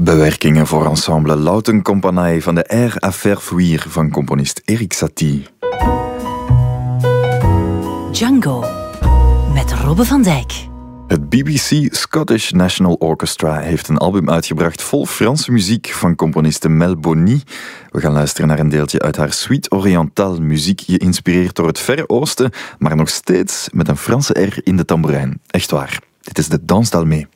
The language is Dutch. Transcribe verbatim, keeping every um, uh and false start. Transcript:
Bewerkingen voor ensemble Lautenkompanie van de Air à faire fuir van componist Erik Satie. Django met Robbe van Dijk. Het B B C Scottish National Orchestra heeft een album uitgebracht vol Franse muziek van componiste Mel Boni. We gaan luisteren naar een deeltje uit haar Suite Orientale, muziek geïnspireerd door het Verre Oosten, maar nog steeds met een Franse R in de tamboerijn. Echt waar. Dit is de Danse d'Almé.